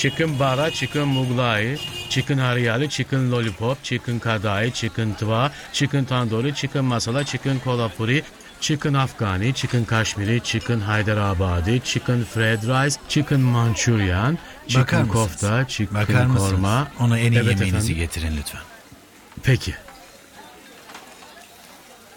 chicken bara, chicken mughlai, chicken haryali, chicken lollipop, chicken kadai, chicken tva, chicken tandoori, chicken masala, chicken kolhapuri, chicken afghani, chicken kashmiri, chicken hyderabadi, chicken fried rice, chicken manchurian, chicken kofta, chicken Bakar mısınız? korma. Ona en iyi Evet yemeğinizi efendim. getirin lütfen. Peki.